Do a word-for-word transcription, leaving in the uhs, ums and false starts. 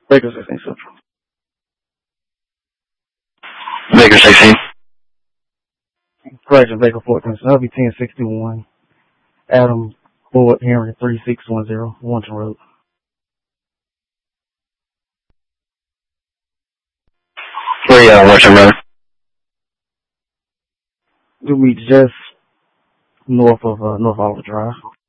Baker sixteen Central. Baker sixteen. Correction, Baker fourteen. So that'll be ten sixty-one. Adam Ford Henry three six one zero, Warrenton Road. Where you at on Warrenton Road? You'll be just north of uh, North Oliver Drive.